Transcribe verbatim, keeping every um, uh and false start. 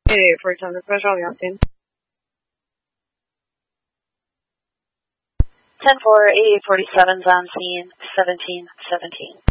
eighty-eight forty-seven, Express Robbie on scene. ten four, eighty-eight forty-seven's on scene, seventeen seventeen.